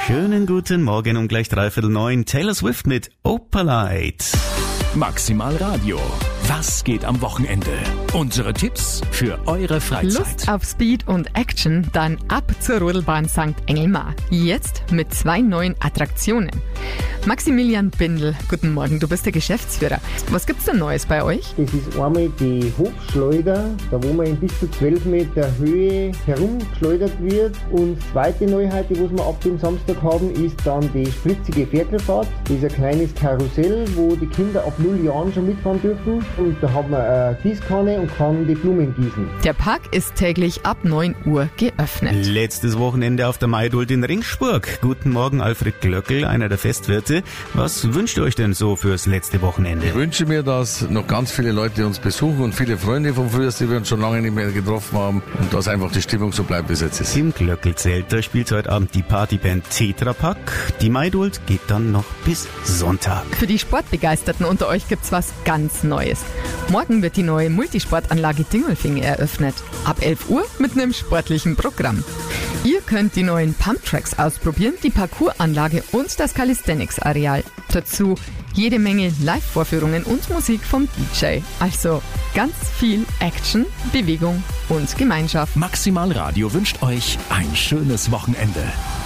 Schönen guten Morgen um gleich 8:45. Taylor Swift mit Opalite. Maximal Radio. Was geht am Wochenende? Unsere Tipps für eure Freizeit. Lust auf Speed und Action? Dann ab zur Rodelbahn St. Engelmar. Jetzt mit 2 neuen Attraktionen. Maximilian Bindel, guten Morgen, du bist der Geschäftsführer. Was gibt's denn Neues bei euch? Das ist einmal die Hofschleuder, da wo man in bis zu 12 Meter Höhe herumgeschleudert wird. Und zweite Neuheit, die was wir ab dem Samstag haben, ist dann die spritzige Ferkelfahrt. Das ist ein kleines Karussell, wo die Kinder ab 0 Jahren schon mitfahren dürfen. Und da hat man eine Gießkanne und kann die Blumen gießen. Der Park ist täglich ab 9 Uhr geöffnet. Letztes Wochenende auf der Maidult in Ringsburg. Guten Morgen, Alfred Glöckl, einer der Festwirte. Was wünscht ihr euch denn so fürs letzte Wochenende? Ich wünsche mir, dass noch ganz viele Leute uns besuchen und viele Freunde von früher, die wir uns schon lange nicht mehr getroffen haben, und dass einfach die Stimmung so bleibt, wie es jetzt ist. Im Glöckl-Zelt, da spielt heute Abend die Partyband Tetra Pak. Die Maidult geht dann noch bis Sonntag. Für die Sportbegeisterten unter euch gibt's was ganz Neues. Morgen wird die neue Multisportanlage Dingolfing eröffnet. Ab 11 Uhr mit einem sportlichen Programm. Ihr könnt die neuen Pumptracks ausprobieren, die Parcoursanlage und das Calisthenics-Areal. Dazu jede Menge Live-Vorführungen und Musik vom DJ. Also ganz viel Action, Bewegung und Gemeinschaft. Maximal Radio wünscht euch ein schönes Wochenende.